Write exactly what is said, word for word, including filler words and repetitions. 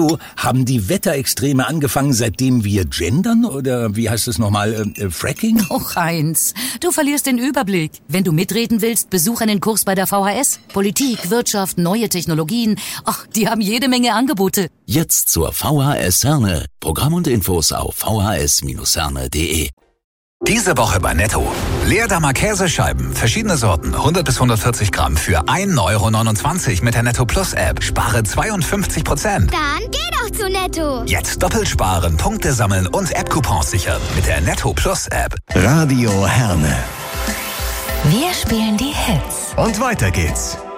Du, haben die Wetterextreme angefangen, seitdem wir gendern? Oder wie heißt es nochmal, äh, Fracking? Och, Heinz, du verlierst den Überblick. Wenn du mitreden willst, besuch einen Kurs bei der V H S. Politik, Wirtschaft, neue Technologien. Ach, die haben jede Menge Angebote. Jetzt zur V H S Herne. Programm und Infos auf v h s Bindestrich herne punkt de. Diese Woche bei Netto. Leerdammer Käsescheiben, verschiedene Sorten, hundert bis hundertvierzig Gramm für ein Euro neunundzwanzig mit der Netto Plus App. Spare zweiundfünfzig Prozent. Dann geh doch zu Netto. Jetzt doppelt sparen, Punkte sammeln und App-Coupons sichern mit der Netto Plus App. Radio Herne. Wir spielen die Hits. Und weiter geht's.